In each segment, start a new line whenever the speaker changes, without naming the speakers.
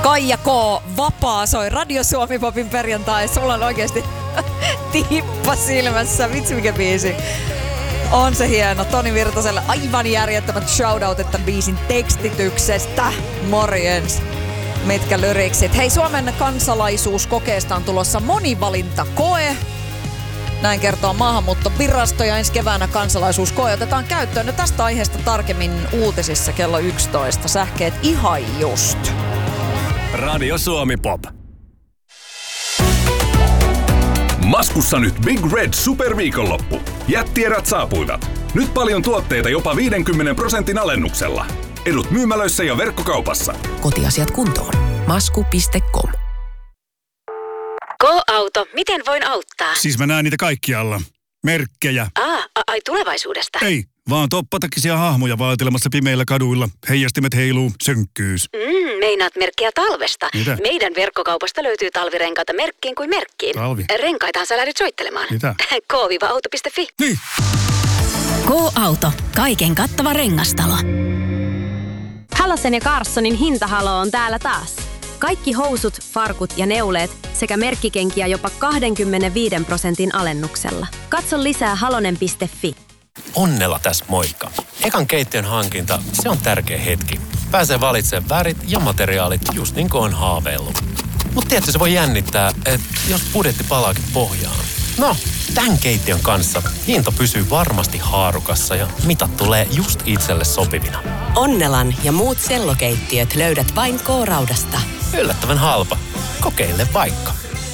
Kaija K. Vapaa soi Radio Suomi Popin perjantai. Sulla on oikeesti tippa silmässä. Vitsi mikä biisi. On se hieno. Toni Virtaselle aivan järjettömät shoutoutit tämän biisin tekstityksestä. Morjens. Mitkä lyriksit. Hei, Suomen kansalaisuuskokeesta on tulossa monivalintakoe. Näin kertoo Maahanmuuttovirasto ja ensi keväänä kansalaisuuskoe otetaan käyttöön. Ja tästä aiheesta tarkemmin uutisissa kello 11. Sähkeet ihan just.
Radio Suomi Pop. Maskussa nyt Big Red Superviikonloppu. Jättierät saapuivat. Nyt paljon tuotteita jopa 50% alennuksella. Edut myymälöissä ja verkkokaupassa.
Kotiasiat kuntoon. Masku.com.
Go-auto, miten voin auttaa?
Siis mä näen niitä kaikkialla. Merkkejä.
Ai tulevaisuudesta?
Ei, vaan toppatakisia hahmoja vaeltelemassa pimeillä kaduilla. Heijastimet heiluu, sönkkyys.
Meinaat merkkiä talvesta.
Mitä?
Meidän verkkokaupasta löytyy talvirenkaita merkkiin kuin merkkiin.
Talvi?
Renkaitahan sä lähdet soittelemaan.
Mitä?
K-auto.fi.
Niin.
Go-auto. Kaiken kattava rengastalo.
Halosen ja Carssonin hintahalo on täällä taas. Kaikki housut, farkut ja neuleet sekä merkkikenkiä jopa 25% alennuksella. Katso lisää halonen.fi.
Onnella tässä moikka. Ekan keittiön hankinta, se on tärkeä hetki. Pääsee valitsemaan värit ja materiaalit just niin kuin on haaveillut. Mutta tietysti se voi jännittää, että jos budjetti palaakin pohjaan. No, tämän keittiön kanssa hinta pysyy varmasti haarukassa ja mitat tulee just itselle sopivina.
Onnelan ja muut sellokeittiöt löydät vain K-raudasta.
Yllättävän halpa. Kokeile vaikka.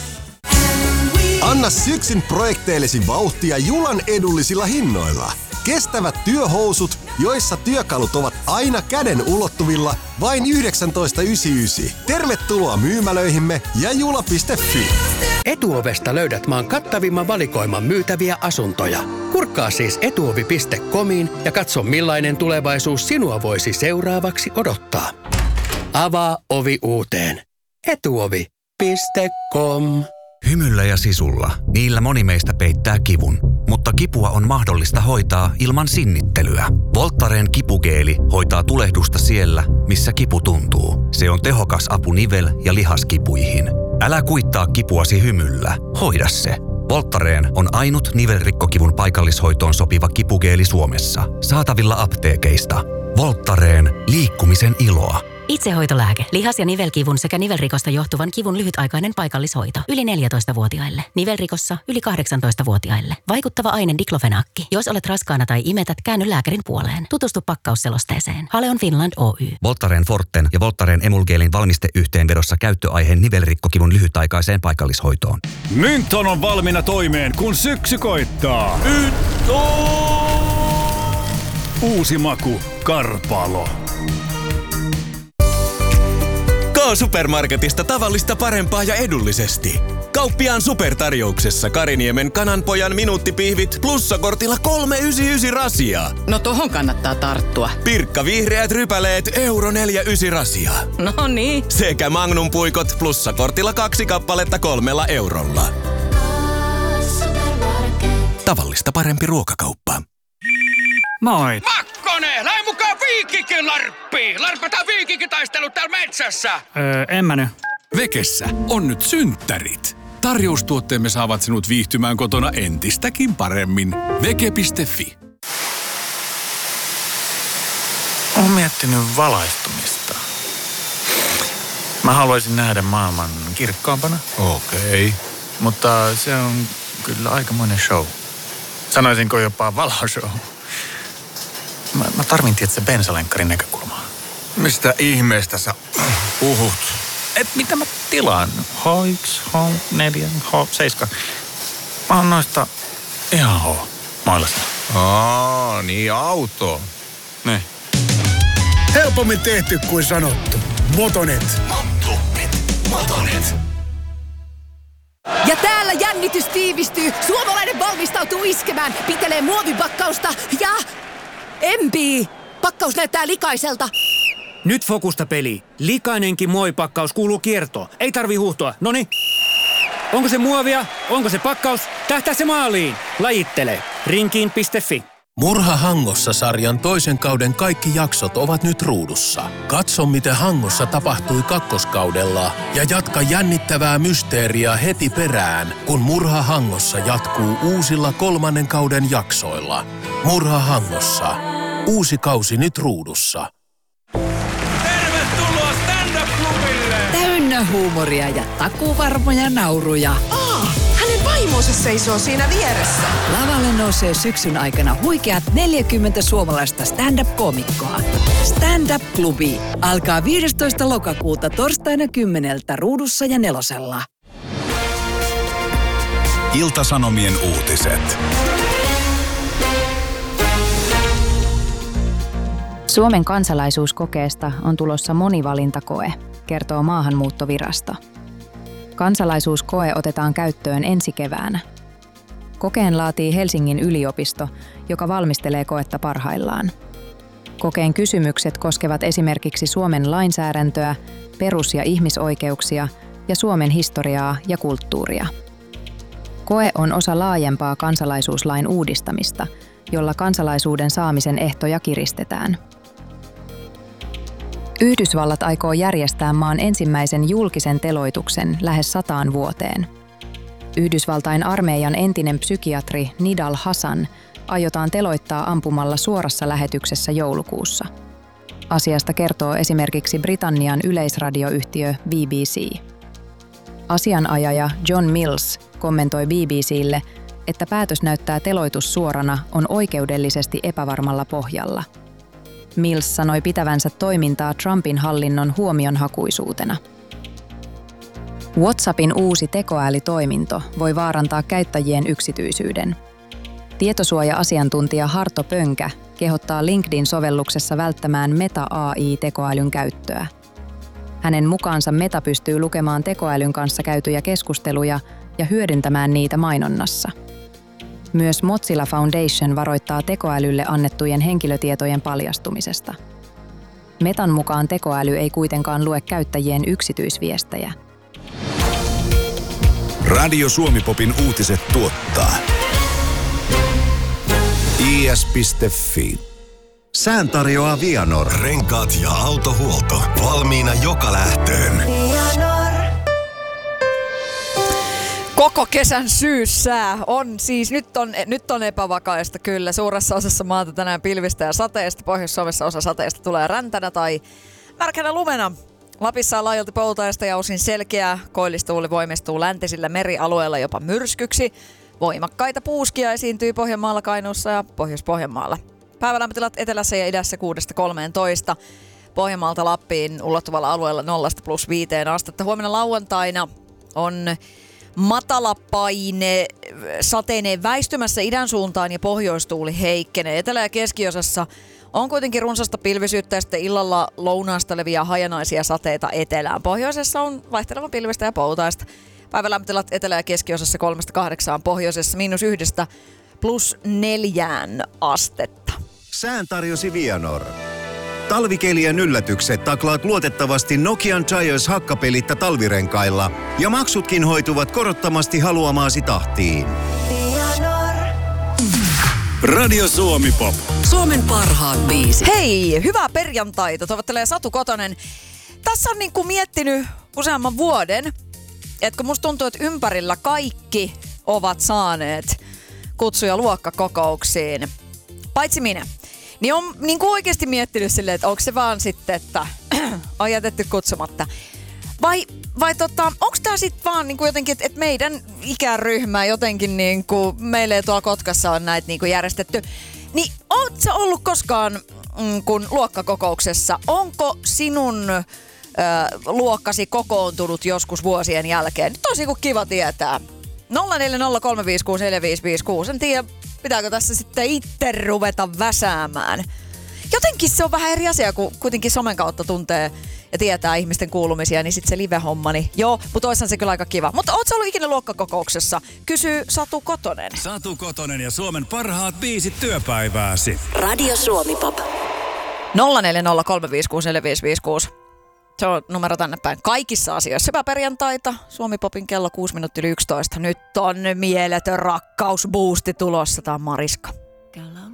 Anna syksyn projekteillesi vauhtia Julan edullisilla hinnoilla. Kestävät työhousut, joissa työkalut ovat aina käden ulottuvilla, vain 19,99. Tervetuloa myymälöihimme ja jula.fi.
Etuovesta löydät maan kattavimman valikoiman myytäviä asuntoja. Kurkkaa siis etuovi.comiin ja katso millainen tulevaisuus sinua voisi seuraavaksi odottaa. Avaa ovi uuteen. Etuovi.com.
Hymyllä ja sisulla. Niillä moni meistä peittää kivun. Mutta kipua on mahdollista hoitaa ilman sinnittelyä. Voltaren kipugeeli hoitaa tulehdusta siellä, missä kipu tuntuu. Se on tehokas apu nivel- ja lihaskipuihin. Älä kuittaa kipuasi hymyllä. Hoida se. Voltaren on ainut nivelrikkokivun paikallishoitoon sopiva kipugeeli Suomessa. Saatavilla apteekeista. Voltaren. Liikkumisen iloa.
Itsehoitolääke. Lihas- ja nivelkivun sekä nivelrikosta johtuvan kivun lyhytaikainen paikallishoito. Yli 14-vuotiaille. Nivelrikossa yli 18-vuotiaille. Vaikuttava aine diklofenaakki. Jos olet raskaana tai imetät, käänny lääkärin puoleen. Tutustu pakkausselosteeseen. Haleon Finland Oy.
Voltaren Forten ja Voltaren Emulgeelin valmisteyhteenvedossa käyttöaiheen nivelrikkokivun lyhytaikaiseen paikallishoitoon.
Mynton on valmiina toimeen, kun syksy koittaa. Uusi maku. Karpalo.
K-Supermarketista tavallista parempaa ja edullisesti. Kauppiaan supertarjouksessa Kariniemen kananpojan minuuttipihvit plussakortilla 3,99 rasia.
No tohon kannattaa tarttua.
Pirkka vihreät rypäleet €4,9 rasia.
No niin.
Sekä Magnum puikot plussakortilla 2 kappaletta €3. Tavallista parempi ruokakauppa.
Moi.
Makkonen, lähde mukaan Viikikin larppiin. Larpataan Viikikin-taistelut täällä metsässä.
En mä nyt.
Vekessä on nyt synttärit. Tarjoustuotteemme saavat sinut viihtymään kotona entistäkin paremmin. Veke.fi.
Oon miettinyt valaistumista. Mä haluaisin nähdä maailman kirkkaampana.
Okei.
Mutta se on kyllä aikamoinen show. Sanoisinko jopa valoshow. Mä tarvin tietysti bensalenkkarin näkökulmaa.
Mistä ihmeestä sä puhut?
Mitä mä tilaan? H1, H4, H7. Mä oon noista ihan H-mailla.
Niin auto.
Niin.
Helpommin tehty kuin sanottu. Motonet.
Motonet.
Ja täällä jännitys tiivistyy. Suomalainen valmistautuu iskemään. Pitelee muovipakkausta ja empii. Pakkaus näyttää likaiselta.
Nyt fokusta peli. Likainenkin muovipakkaus kuuluu kiertoon. Ei tarvi huuhtoa. Noniin. Onko se muovia? Onko se pakkaus? Tähtää se maaliin. Lajittele. Rinkiin.fi.
Murha Hangossa-sarjan toisen kauden kaikki jaksot ovat nyt ruudussa. Katso, miten Hangossa tapahtui kakkoskaudella ja jatka jännittävää mysteeriä heti perään, kun Murha Hangossa jatkuu uusilla 3. kauden jaksoilla. Murha Hangossa. Uusi kausi nyt ruudussa.
Tervetuloa stand-up-klubille!
Täynnä huumoria ja takuvarmoja nauruja.
Hänen vaimonsa seisoo siinä vieressä.
Lavalle nousee syksyn aikana huikeat 40 suomalaista stand-up-koomikkoa. Stand-up-klubi alkaa 15. lokakuuta torstaina 10 ruudussa ja 4.
Ilta-Sanomien uutiset.
Suomen kansalaisuuskokeesta on tulossa monivalintakoe, kertoo Maahanmuuttovirasto. Kansalaisuuskoe otetaan käyttöön ensi keväänä. Kokeen laatii Helsingin yliopisto, joka valmistelee koetta parhaillaan. Kokeen kysymykset koskevat esimerkiksi Suomen lainsäädäntöä, perus- ja ihmisoikeuksia ja Suomen historiaa ja kulttuuria. Koe on osa laajempaa kansalaisuuslain uudistamista, jolla kansalaisuuden saamisen ehtoja kiristetään. Yhdysvallat aikoo järjestää maan ensimmäisen julkisen teloituksen lähes 100 vuoteen. Yhdysvaltain armeijan entinen psykiatri Nidal Hasan aiotaan teloittaa ampumalla suorassa lähetyksessä joulukuussa. Asiasta kertoo esimerkiksi Britannian yleisradioyhtiö BBC. Asianajaja John Mills kommentoi BBClle, että päätös näyttää teloitus suorana on oikeudellisesti epävarmalla pohjalla. Mills sanoi pitävänsä toimintaa Trumpin hallinnon huomionhakuisuutena. WhatsAppin uusi tekoälytoiminto voi vaarantaa käyttäjien yksityisyyden. Tietosuoja-asiantuntija Harto Pönkä kehottaa LinkedIn-sovelluksessa välttämään Meta AI-tekoälyn käyttöä. Hänen mukaansa Meta pystyy lukemaan tekoälyn kanssa käytyjä keskusteluja ja hyödyntämään niitä mainonnassa. Myös Mozilla Foundation varoittaa tekoälylle annettujen henkilötietojen paljastumisesta. Metan mukaan tekoäly ei kuitenkaan lue käyttäjien yksityisviestejä.
Radio Suomi-popin uutiset tuottaa is.fi.
Sään tarjoaa Vianor. Renkaat ja autohuolto. Valmiina joka lähtöön.
Koko kesän syyssää on siis, nyt on epävakaista kyllä. Suuressa osassa maata tänään pilvistä ja sateesta. Pohjois-Suomessa osa sateesta tulee räntänä tai märkänä lumena. Lapissa on laajalti poutaista ja osin selkeää. Koillistuuli voimistuu läntisillä merialueilla jopa myrskyksi. Voimakkaita puuskia esiintyy Pohjanmaalla, Kainuussa ja Pohjois-Pohjanmaalla. Päivälämpötilat etelässä ja idässä 6-13. Pohjanmaalta Lappiin ulottuvalla alueella 0-+5 astetta. Huomenna lauantaina on matalapaine sateineen väistymässä idän suuntaan ja pohjoistuuli heikkenee. Etelä- ja keskiosassa on kuitenkin runsasta pilvisyyttä ja sitten illalla lounaasta leviää hajanaisia sateita etelään. Pohjoisessa on vaihteleva pilvistä ja poutaista. Päivälämpötilat etelä- ja keskiosassa 3-8, pohjoisessa -1 +4 astetta.
Sään tarjosi Vianor. Talvikelien yllätykset taklaat luotettavasti Nokian Giants hakkapelitta talvirenkailla ja maksutkin hoituvat korottomasti haluamaasi tahtiin.
Radio Suomi-pop.
Suomen parhaat biisit.
Hei, hyvää perjantaita. Toivottelee Satu Kotonen. Tässä on niinku miettinyt useamman vuoden, että kun musta tuntuu, että ympärillä kaikki ovat saaneet kutsuja luokkakokouksiin, paitsi minä. Niin on niin kuin oikeasti miettinyt silleen, että onko se vaan sitten, että on jätetty kutsumatta. Vai onko tää sitten vaan niin kuin jotenkin, että meidän ikäryhmä jotenkin niin kuin meille tuolla Kotkassa on näitä niin kuin järjestetty. Niin oot sä ollut koskaan kun luokkakokouksessa? Onko sinun luokkasi kokoontunut joskus vuosien jälkeen? Nyt olisi niin kiva tietää. 0403564556. En tiedä, pitääkö tässä sitten itse ruveta väsäämään. Jotenkin se on vähän eri asia, kun kuitenkin somen kautta tuntee ja tietää ihmisten kuulumisia, niin sitten se live-homma, niin joo, mutta oishan se kyllä aika kiva. Mutta ootko sä ollut ikinä luokkakokouksessa? Kysyy Satu Kotonen.
Satu Kotonen ja Suomen parhaat biisit työpäivääsi.
Radio Suomi-pop.
0403564556. Se on numero tänne päin. Kaikissa asioissa. Hyvää perjantaita. Suomi-popin kello 6:11. Nyt on mieletön rakkausboosti tulossa. Tää on Mariska.